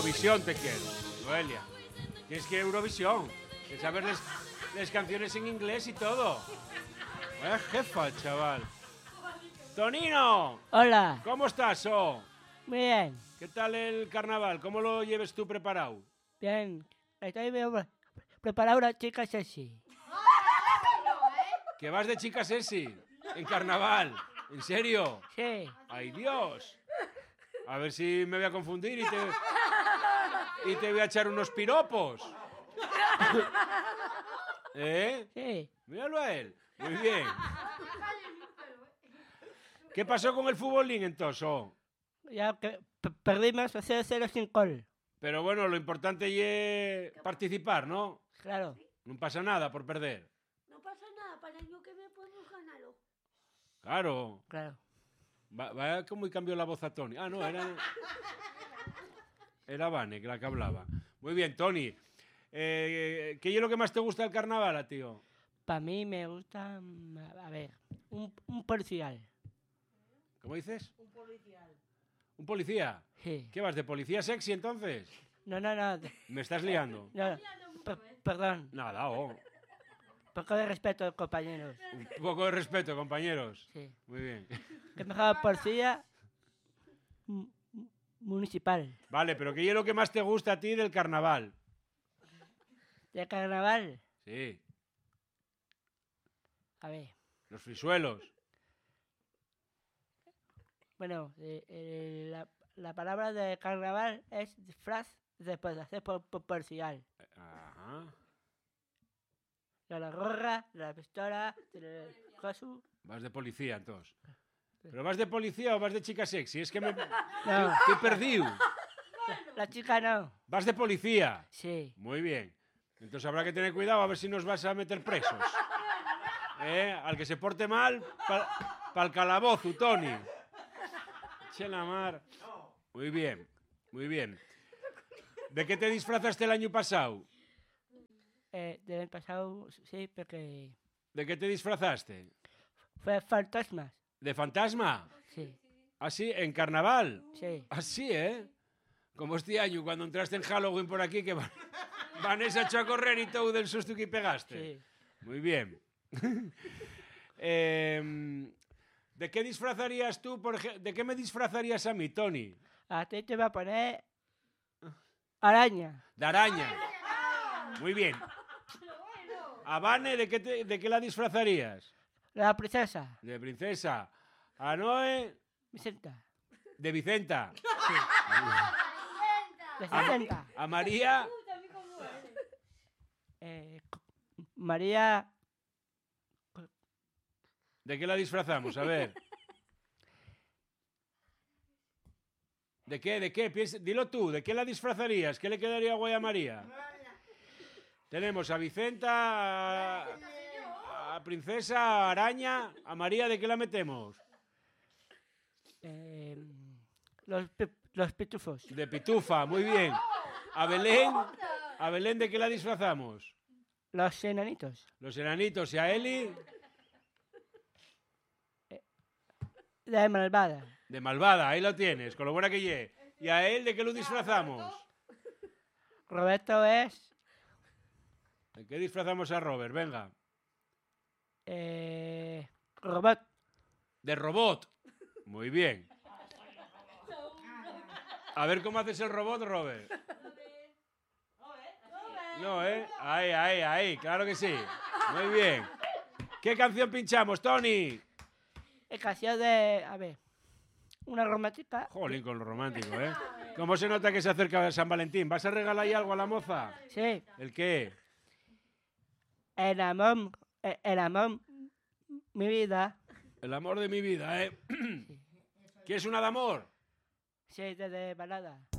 Eurovisión te quiero, Noelia. Tienes que ir a Eurovisión. De saber las canciones en inglés y todo. Vaya jefa, chaval. Tonino. Hola. ¿Cómo estás, Muy bien. ¿Qué tal el carnaval? ¿Cómo lo lleves tú preparado? Bien. Estoy bien preparado una chica sexy. ¿Que vas de chica sexy? ¿En carnaval? ¿En serio? Sí. ¡Ay, Dios! A ver si me voy a confundir y te voy a echar unos piropos. ¿Eh? Sí. Míralo a él. Muy bien. ¿Qué pasó con el futbolín entonces? Ya que perdimos 0-0 sin gol. Pero bueno, lo importante es participar, ¿no? Claro. No pasa nada por perder. No pasa nada, para el año que viene podemos ganarlo. Claro. Claro. Va como cambió la voz a Tony. Ah, no, era Vane, la que hablaba. Muy bien, Tony. ¿Qué es lo que más te gusta del carnaval, tío? Para mí me gusta, a ver, un policial. ¿Cómo dices? Un policial. ¿Un policía? Sí. ¿Qué vas, de policía sexy entonces? No. ¿Me estás liando? No. Perdón. Nada, Poco de respeto, compañeros. Un poco de respeto, compañeros. Sí. Muy bien. Que mejor policía municipal. Vale, pero ¿qué es lo que más te gusta a ti del carnaval? De carnaval. Sí, A ver. los frisuelos. Bueno, la palabra de carnaval es disfraz después de hacer por policial. Ajá. La gorra, la pistola, el cosu. Vas de policía, entonces. ¿Pero vas de policía o vas de chica sexy? Es que me... No, Estoy perdido. la chica no. ¿Vas de policía? Sí. Muy bien. Entonces habrá que tener cuidado a ver si nos vas a meter presos. Al que se porte mal, pa'l calabozo, Tony. Che la mar. Muy bien, muy bien. ¿De qué te disfrazaste el año pasado? Del año pasado, sí, porque ¿De qué te disfrazaste? fue fantasmas. ¿De fantasma? Sí, ¿Así? ¿En carnaval? sí. Así, ¿eh? Como este año, cuando entraste en Halloween por aquí, que Vanessa echó a correr y todo del susto que pegaste. Sí. Muy bien. ¿De qué disfrazarías tú, por ejemplo? ¿De qué me disfrazarías a mí, Tony? A ti te va a poner araña. De araña. Muy bien. ¿A Vane, de qué la disfrazarías? La princesa. De princesa. ¿A Noé? Vicenta. De Vicenta. De 60. ¿A María? María. ¿De qué la disfrazamos? A ver. ¿De qué? ¿De qué? Dilo tú. ¿De qué la disfrazarías? ¿Qué le quedaría guay a María? Tenemos a Vicenta, a Princesa, a Araña. ¿A María de qué la metemos? Los pitufos. De Pitufa. Muy bien. ¿A Belén? ¿A Belén de qué la disfrazamos? Los enanitos. Los enanitos. ¿Y a Eli? De malvada. De malvada. Ahí lo tienes. Con lo buena que lle. ¿Y a él de qué lo disfrazamos? Roberto es. ¿De qué disfrazamos a Robert? Venga. Robot. De robot. Muy bien. A ver cómo haces el robot, Robert. No, ¿eh? Ahí. Claro que sí. Muy bien. ¿Qué canción pinchamos, Tony? Es canción de. A ver. Una romántica. Jolín, con lo romántico, ¿eh? ¿Cómo se nota que se acerca San Valentín? ¿Vas a regalar ahí algo a la moza? Sí. ¿El qué? El amor. Mi vida. El amor de mi vida, ¿eh? ¿Quieres una de amor? Sí, de balada.